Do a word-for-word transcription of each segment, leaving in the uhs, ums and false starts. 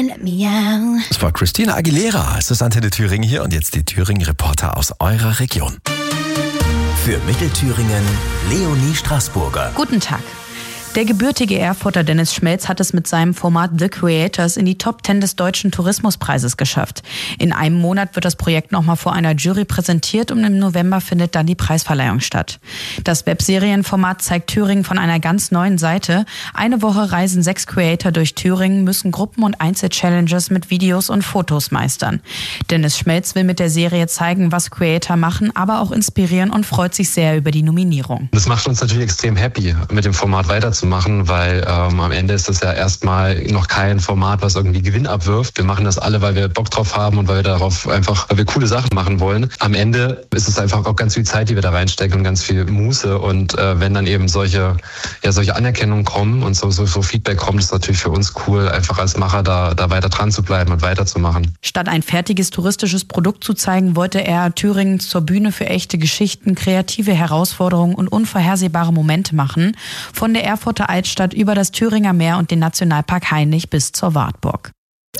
let me out. Das war Christina Aguilera. Es ist Antenne Thüringen hier und jetzt die Thüringen-Reporter aus eurer Region. Für Mittelthüringen Leonie Straßburger. Guten Tag. Der gebürtige Erfurter Dennis Schmelz hat es mit seinem Format The Creators in die Top Ten des Deutschen Tourismuspreises geschafft. In einem Monat wird das Projekt nochmal vor einer Jury präsentiert und im November findet dann die Preisverleihung statt. Das Webserienformat zeigt Thüringen von einer ganz neuen Seite. Eine Woche reisen sechs Creator durch Thüringen, müssen Gruppen- und Einzel-Challenges mit Videos und Fotos meistern. Dennis Schmelz will mit der Serie zeigen, was Creator machen, aber auch inspirieren und freut sich sehr über die Nominierung. Das macht uns natürlich extrem happy, mit dem Format weiterzumachen. zu machen, weil ähm, am Ende ist das ja erstmal noch kein Format, was irgendwie Gewinn abwirft. Wir machen das alle, weil wir Bock drauf haben und weil wir darauf einfach, weil wir coole Sachen machen wollen. Am Ende ist es einfach auch ganz viel Zeit, die wir da reinstecken und ganz viel Muße. Und äh, wenn dann eben solche, ja, solche Anerkennungen kommen und so, so, so Feedback kommt, ist natürlich für uns cool, einfach als Macher da, da weiter dran zu bleiben und weiterzumachen. Statt ein fertiges touristisches Produkt zu zeigen, wollte er Thüringen zur Bühne für echte Geschichten, kreative Herausforderungen und unvorhersehbare Momente machen. Von der Erfurter Altstadt über das Thüringer Meer und den Nationalpark Hainich bis zur Wartburg.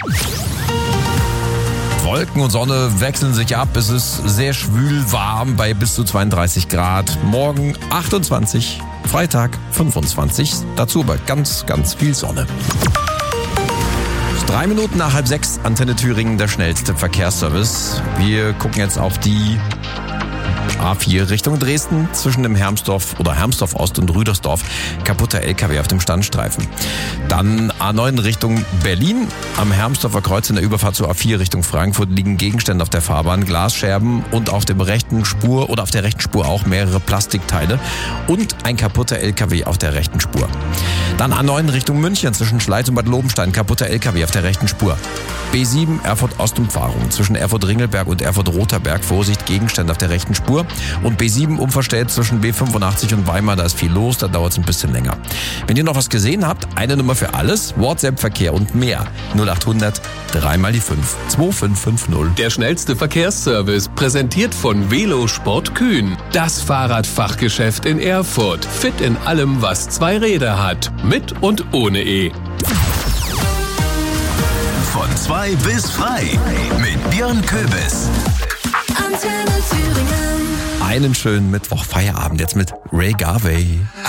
Wolken und Sonne wechseln sich ab. Es ist sehr schwül warm bei bis zu zweiunddreißig Grad. Morgen achtundzwanzig, Freitag fünfundzwanzig. Dazu aber ganz, ganz viel Sonne. Drei Minuten nach halb sechs, Antenne Thüringen, der schnellste Verkehrsservice. Wir gucken jetzt auf die A vier Richtung Dresden, zwischen dem Hermsdorf oder Hermsdorf Ost und Rüdersdorf. Kaputter L K W auf dem Standstreifen. Dann A neun Richtung Berlin. Am Hermsdorfer Kreuz in der Überfahrt zur A vier Richtung Frankfurt liegen Gegenstände auf der Fahrbahn, Glasscherben und auf dem rechten Spur oder auf der rechten Spur auch mehrere Plastikteile und ein kaputter L K W auf der rechten Spur. Dann A neun Richtung München zwischen Schleiz und Bad Lobenstein, kaputter L K W auf der rechten Spur. B sieben Erfurt Ostumfahrung zwischen Erfurt-Ringelberg und Erfurt-Roterberg, Vorsicht, Gegenstände auf der rechten Spur. Und B sieben umverstellt zwischen B fünfundachtzig und Weimar, da ist viel los, da dauert es ein bisschen länger. Wenn ihr noch was gesehen habt, eine Nummer für alles, WhatsApp-Verkehr und mehr. null achthundert, dreimal die fünf, zwei fünf fünf null. Der schnellste Verkehrsservice, präsentiert von Velosport Kühn. Das Fahrradfachgeschäft in Erfurt. Fit in allem, was zwei Räder hat. Mit und ohne E. Von zwei bis frei mit Björn Köbis. Antenne Thüringen. Einen schönen Mittwoch Feierabend jetzt mit Ray Garvey.